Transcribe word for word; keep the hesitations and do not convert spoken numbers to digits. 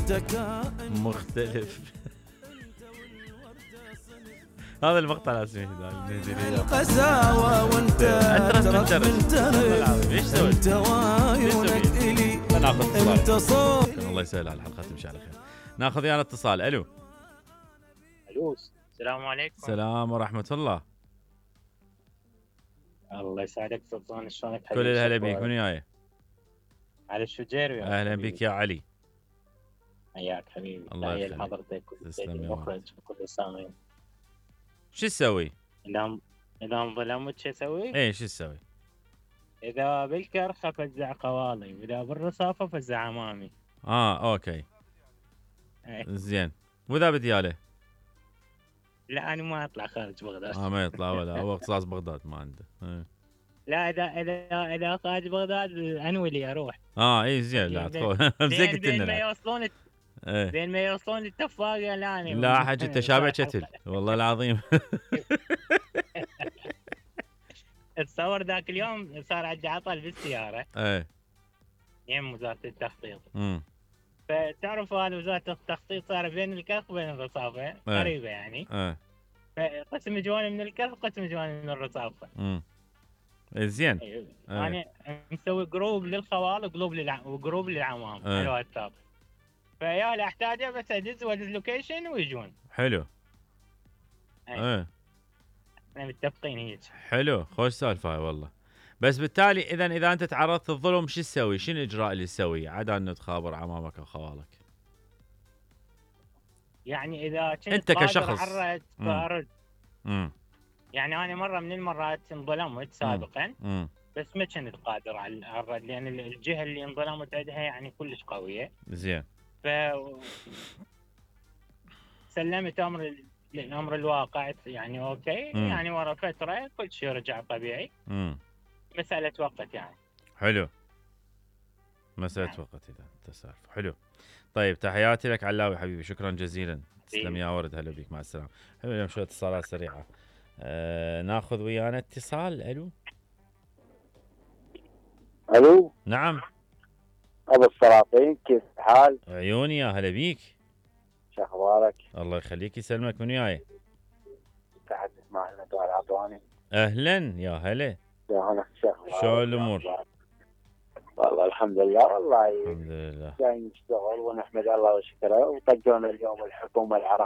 مختلف. هذا المقطع لازم يهدى القساوة وانت ترك من ترف ايش سويت؟ انت وعيونك الي انت صوت. الله يسهل على الحلقة تمشي على خير. ناخذ يانا اتصال. الو. الو السلام عليكم. السلام ورحمة الله. الله يسعدك سلطان، شلونك حبيبي؟ كل الهلا بيك. من وياي؟ علي الشجيري. اهلا بك يا علي. حياك حبيبي. الله يخليك. حضرتك تسلم يا المخرج وكل السامعين. شو تسوي؟ اذا اذا انظلمت شو اسوي؟ ايه شو تسوي؟ اذا بالكرخه فزع قوالي، واذا بالرصافه فزع امامي. اه اوكي. ايه. زين. واذا بدياله؟ لا انا ما اطلع خارج بغداد. اه ما يطلع ولا هو اختصاص بغداد ما عنده. ايه. لا اذا اذا اذا خارج بغداد انوي لي اروح. اه اي زين. لا تخوف مزقت بين لنا. ما يوصلون ايه. بين ما يوصلون التفاقه لا أنا لا حاج انت شابع شتل والله العظيم. تصور ذاك اليوم صار عندي عطل بالسياره. ايه. يم وزاره التخطيط. امم فتعرف هذا وزاره التخطيط صار بين الكرخ وبين الرصافه. ايه. قريبه يعني. ايه. فقسم جواني من الكرخ وقسم جواني من الرصافه. امم زين. ايه. ايه. انا مسوي جروب للخوال وجروب للع... وجروب للعمام ايه. على الواتساب. فيا اللي احتاجه بس ادز وادز لوكيشن ويجون. حلو. ايه. ايه. احنا متفقين هيك. حلو. خوش سالفه هاي والله. بس بالتالي اذا اذا انت تعرضت للظلم شو تسوي؟ شنو الاجراء اللي تسويه عدا انه تخابر عمامك او خوالك؟ يعني اذا كنت انت كشخص عرضت فارد. امم يعني انا مره من المرات انظلمت سابقا. امم بس ما كنت قادر على الرد لان الجهه اللي انظلمت عندها يعني كلش قويه. زين. ف سلمت امر الامر الواقع يعني اوكي. مم. يعني ورا فتره كل شيء رجع طبيعي. امم مساله وقت يعني. حلو. مسألة وقت اذا تسالف. حلو. طيب تحياتي لك علاوي حبيبي، شكرا جزيلا. تسلم يا ورد. هلا بيك. مع السلامه. حلو. اليوم شويه اتصالات سريعه. آه ناخذ ويانا اتصال. الو. الو. نعم. ابو السلاطين كيف الحال؟ عيوني يا هلا بيك. شو اخبارك؟ الله يخليك يسلمك. من وياي؟ تحدث مع احمد العطواني. اهلا يا هلا. يا هلا شو اخبارك؟ شو الامور؟ والله الحمد لله. والله الحمد لله. جاي نشتغل ونحمد الله وشكره، وطقونا اليوم الحكومه العراقيه